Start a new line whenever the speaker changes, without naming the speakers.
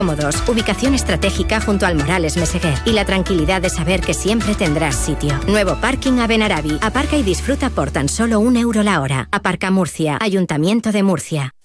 Cómodos, ubicación estratégica junto al Morales Meseguer y la tranquilidad de saber que siempre tendrás sitio. Nuevo parking a Benarabi. Aparca y disfruta por tan solo €1 la hora. Aparca Murcia, Ayuntamiento de Murcia.